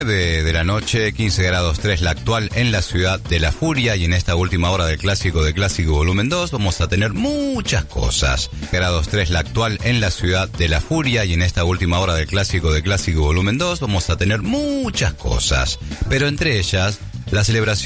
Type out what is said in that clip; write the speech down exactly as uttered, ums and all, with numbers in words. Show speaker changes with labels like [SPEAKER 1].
[SPEAKER 1] De, de la noche, quince grados tres la actual en la ciudad de La Furia, y en esta última hora del Clásico de Clásico Volumen dos vamos a tener muchas cosas. Grados tres la actual en la ciudad de La Furia, y en esta última hora del Clásico de Clásico Volumen dos vamos a tener muchas cosas, pero entre ellas la celebración